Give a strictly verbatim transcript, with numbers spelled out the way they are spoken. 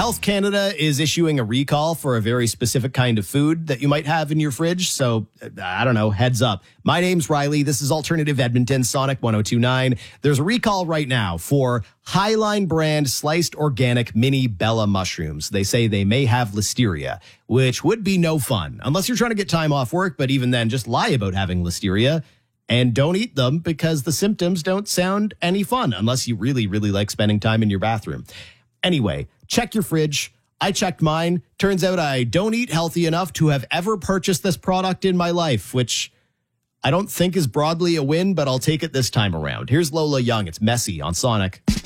Health Canada is issuing a recall for a very specific kind of food that you might have in your fridge. So, I don't know, heads up. My name's Riley. This is Alternative Edmonton, Sonic one oh two point nine. There's a recall right now for Highline brand sliced organic mini Bella mushrooms. They say they may have listeria, which would be no fun unless you're trying to get time off work. But even then, just lie about having listeria and don't eat them because the symptoms don't sound any fun unless you really, really like spending time in your bathroom. Anyway, check your fridge. I checked mine. Turns out I don't eat healthy enough to have ever purchased this product in my life, which I don't think is broadly a win, but I'll take it this time around. Here's Lola Young. It's Messy on Sonic.